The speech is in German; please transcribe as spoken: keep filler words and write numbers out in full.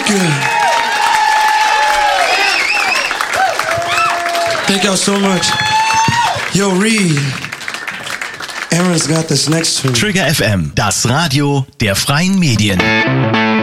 good. Thank y'all so much. Yo, Reed. Aaron's got this next tune. Trigger F M, das Radio der freien Medien.